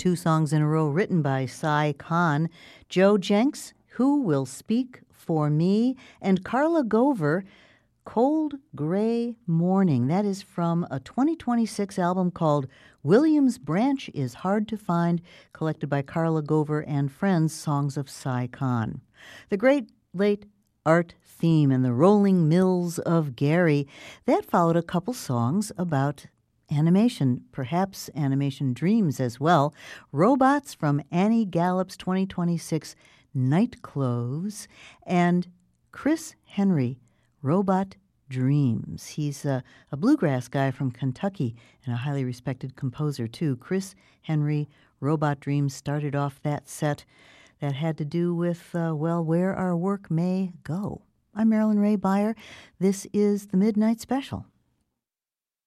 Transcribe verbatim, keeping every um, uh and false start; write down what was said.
two songs in a row written by Cy Kahn. Joe Jenks, Who Will Speak for Me, and Carla Gover, Cold Gray Morning. That is from a twenty twenty-six album called Williams Branch is Hard to Find, collected by Carla Gover and Friends, Songs of Cy Kahn. The Great Late Art Theme and the Rolling Mills of Gary, that followed a couple songs about animation, perhaps animation dreams as well. Robots from Annie Gallup's twenty twenty-six Night Clothes, and Chris Henry, Robot Dreams. He's a, a bluegrass guy from Kentucky and a highly respected composer, too. Chris Henry, Robot Dreams, started off that set that had to do with, uh, well, where our work may go. I'm Marilyn Ray Beyer. This is the Midnight Special.